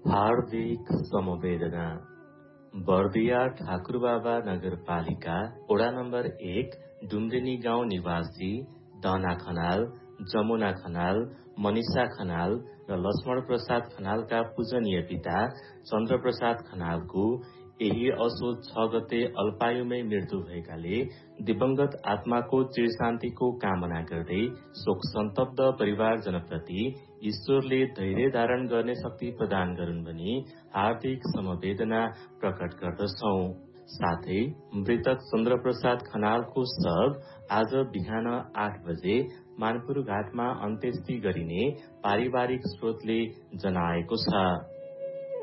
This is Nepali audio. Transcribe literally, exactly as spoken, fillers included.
हार्दिक समवेदना। बर्दिया ठाकुरबाबा नगरपालिका वडा नम्बर एक डुम्रिनी गाउँ निवासी दना खनाल, जमुना खनाल, मनिषा खनाल र लक्ष्मण प्रसाद खनालका पूजनीय पिता चन्द्र प्रसाद खनालको यही असोज छ गते अल्पायुमै मृत्यु भएकाले दिवंगत आत्माको चिरशान्तिको कामना गर्दै शोक सन्तप्त परिवारजनप्रति ईश्वरले धैर्य धारण गर्ने शक्ति प्रदान गरून् भनी हार्दिक समवेदना प्रकट गर्दछौं। साथै मृतक चन्द्र प्रसाद खनालको शव आज बिहान आठ बजे मानपुर घाटमा अन्त्येष्टि गरिने पारिवारिक स्रोतले जनाएको छ।